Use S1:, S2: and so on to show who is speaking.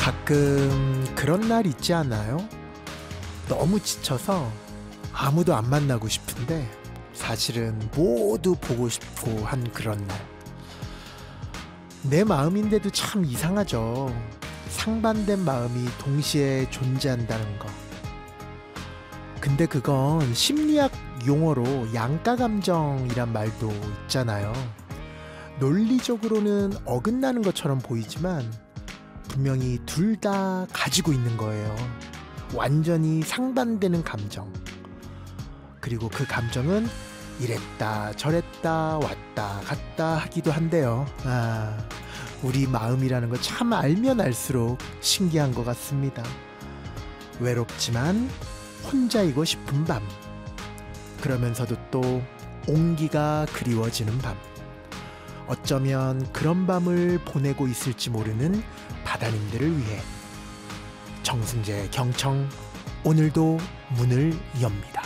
S1: 가끔 그런 날 있지 않아요? 너무 지쳐서 아무도 안 만나고 싶은데 사실은 모두 보고 싶고 한 그런 날. 내 마음인데도 참 이상하죠. 상반된 마음이 동시에 존재한다는 거. 근데 그건 심리학 용어로 양가감정이란 말도 있잖아요. 논리적으로는 어긋나는 것처럼 보이지만 분명히 둘 다 가지고 있는 거예요. 완전히 상반되는 감정. 그리고 그 감정은 이랬다 저랬다 왔다 갔다 하기도 한데요. 우리 마음이라는 거 참 알면 알수록 신기한 것 같습니다. 외롭지만 혼자이고 싶은 밤. 그러면서도 또 온기가 그리워지는 밤. 어쩌면 그런 밤을 보내고 있을지 모르는 바다님들을 위해 정승재 경청 오늘도 문을 엽니다.